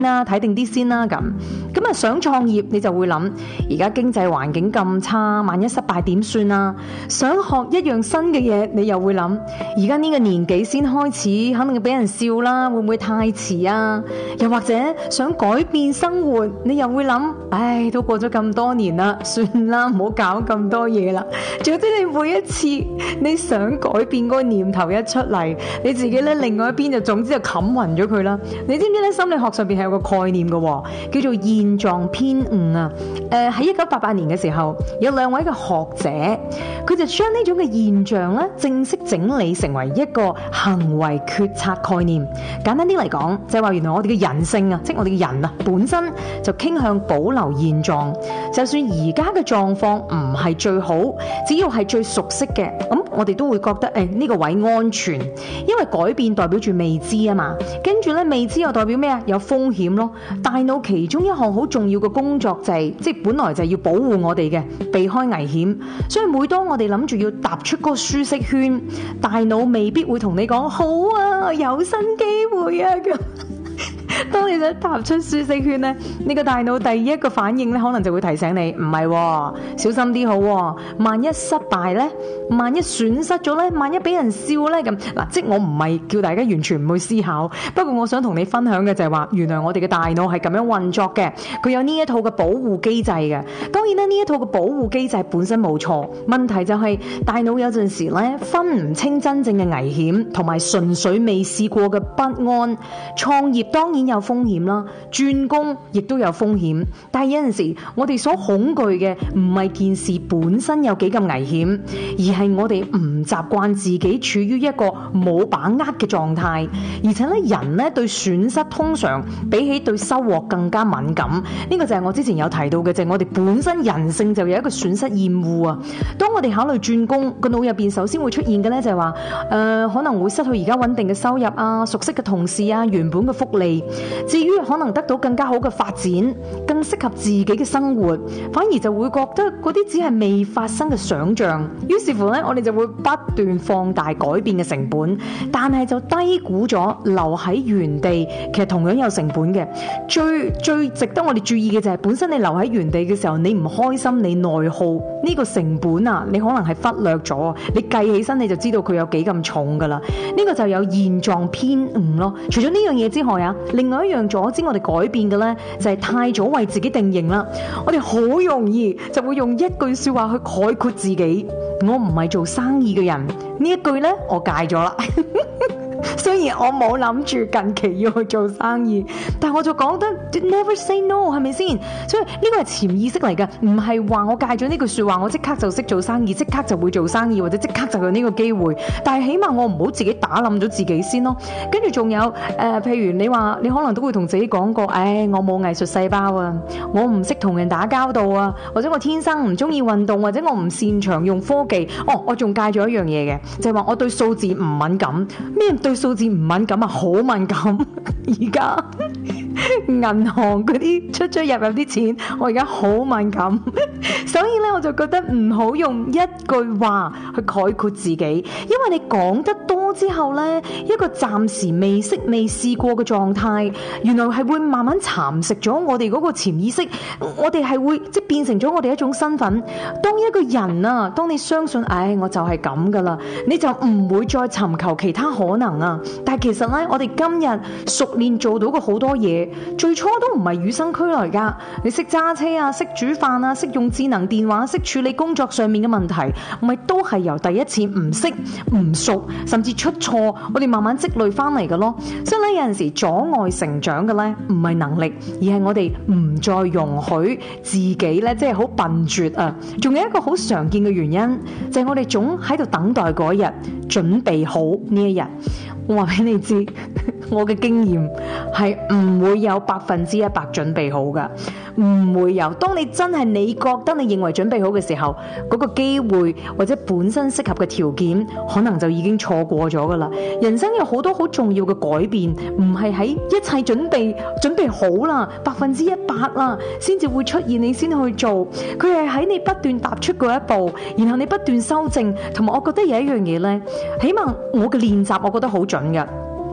啦，睇定啲先啦咁。咁啊想創業你就會諗，而家經濟環境咁差，萬一失敗點算啊？想學一樣新嘅嘢，你又會諗，而家呢個年紀先開始，肯定會俾人笑啦，會唔會太遲啊？又或者想改變生活，你又會諗，唉，都過咗咁多年啦，算啦，唔好搞咁多嘢啦。總之你每一次你想改變嗰個念頭一出嚟，你自己咧另外一邊就總之就冚暈咗佢啦。你知唔知咧心理學上邊係有個概念嘅，叫做現狀偏誤啊。喺1988年嘅時候，有2位嘅學者，佢就將呢種嘅現象咧正式整理成為一個行為決策概念。簡單啲嚟講，就係話原來我哋嘅人性啊，即係我哋嘅人啊，本身就傾向保留現狀。就算而家嘅狀況唔係最好，只要係最熟悉嘅，咁我哋都會覺得呢個位安全，因為改變代表住未知啊嘛。跟住咧未知又代表咩啊？有風險咯。大腦其中一項好重要嘅工作就係，即係本來就係要保護我哋嘅，避開危險。所以每當我哋諗住要踏出嗰個舒適圈，大腦未必會同你講好啊，有新機會啊咁。當你想踏出舒適圈咧，你個大腦第一個反應咧，可能就會提醒你，唔係喎，小心啲好喎，萬一失敗咧，萬一損失咗咧，萬一俾人笑咧咁嗱。即我唔係叫大家完全唔去思考，不過我想同你分享嘅就係話，原來我哋嘅大腦係咁樣運作嘅，佢有呢一套嘅保護機制嘅。當然啦，呢一套嘅保護機制本身冇錯，問題就係大腦有陣時咧分唔清真正嘅危險同埋純粹未試過嘅不安。創業當然有風險啦，轉工亦都有風險，但係有陣時我哋所恐懼嘅唔係件事本身有幾咁危險，而係我哋唔習慣自己處於一個冇把握嘅狀態，而且咧人咧對損失通常比起對收穫更加敏感。呢個就係我之前有提到嘅，就係我哋本身人性就有一個損失厭惡啊。當我哋考慮轉工，個腦入邊首先會出現嘅咧就係話，可能會失去而家穩定嘅收入啊、熟悉嘅同事啊、原本嘅福利。至於可能得到更加好嘅發展，更適合自己嘅生活，反而就會覺得嗰啲只係未發生嘅想像。於是乎咧，我哋就會不斷放大改變嘅成本，但係就低估咗留喺原地其實同樣有成本嘅。最值得我哋注意嘅就係，本身你留喺原地嘅時候，你唔開心，你內耗，呢個成本啊，你可能係忽略咗，你計起身你就知道佢有幾咁重噶啦。呢個就有現狀偏誤咯。除咗呢樣嘢之外啊，另外一樣阻止我哋改變嘅呢，就係太早為自己定型啦。我哋好容易就會用一句說話去概括自己，我唔係做生意嘅人。呢一句呢，我戒咗啦。雖然我冇諗住近期要去做生意，但我就講得 never say no， 係咪先？所以呢個係潛意識嚟嘅，唔係話我戒咗呢句說話，我即刻就識做生意，即刻就會做生意，或者即刻就有呢個機會。但係起碼我唔好自己打冧咗自己先咯。跟住仲有譬如你話你可能都會同自己講過，我冇藝術細胞啊，我唔識同人打交道啊，或者我天生唔中意運動，或者我唔擅長用科技。我仲戒咗一樣嘢嘅，就係話我對數字唔敏感。咩對數字唔敏感啊？好敏感。而家銀行嗰啲出入啲錢，我而家好敏感。所以咧，我就覺得唔好用一句話去概括自己，因為你講得多之後咧，一個暫時未識未試過嘅狀態，原來係會慢慢蠶食咗我哋嗰個潛意識。我哋係會即係變成咗我哋一種身份。當一個人啊，當你相信我就係咁噶啦，你就唔會再尋求其他可能啊。但係其實咧，我哋今日熟練做到嘅好多嘢，最初都唔係與生俱來噶。你識揸車啊，識煮飯啊，識用智能電話，識處理工作上面嘅問題，咪都係由第一次唔識唔熟，甚至出錯，我哋慢慢積累翻嚟嘅咯。所以咧，有陣時阻礙成長嘅咧，唔係能力，而係我哋唔再容許自己咧，即係好笨拙啊。仲有一個好常見嘅原因，就係我哋總喺度等待嗰日，準備好呢一日。我話俾你知，我嘅經驗係唔會有100%準備好噶，唔會有。當你真係你覺得你認為準備好嘅時候，嗰個機會或者本身適合嘅條件，可能就已經錯過咗噶啦。人生有好多好重要嘅改變，唔係喺一切準備好啦，100%啦，先至會出現，你先去做。佢係喺你不斷踏出嗰一步，然後你不斷修正。同埋，我覺得有一樣嘢呢，起碼我嘅練習，我覺得好準嘅。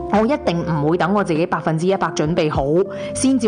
我一定唔會等我自己100%準備好先至